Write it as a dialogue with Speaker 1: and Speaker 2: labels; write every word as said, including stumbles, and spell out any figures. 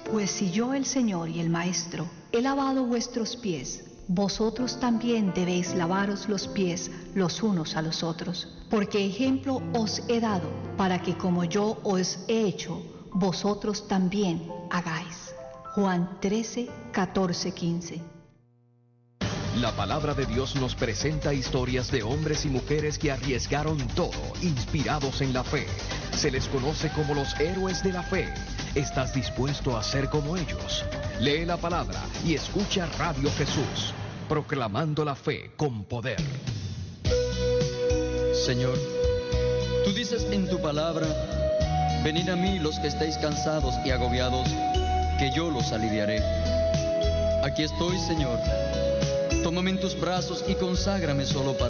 Speaker 1: Pues si yo, el Señor y el Maestro, he lavado vuestros pies, vosotros también debéis lavaros los pies los unos a los otros, porque ejemplo os he dado, para que como yo os he hecho, vosotros también hagáis. Juan trece, catorce, quince.
Speaker 2: La palabra de Dios nos presenta historias de hombres y mujeres que arriesgaron todo, inspirados en la fe. Se les conoce como los héroes de la fe. ¿Estás dispuesto a ser como ellos? Lee la palabra y escucha Radio Jesús, proclamando la fe con poder.
Speaker 3: Señor, tú dices en tu palabra: venid a mí los que estáis cansados y agobiados, que yo los aliviaré. Aquí estoy, Señor. Tómame en tus brazos y conságrame solo para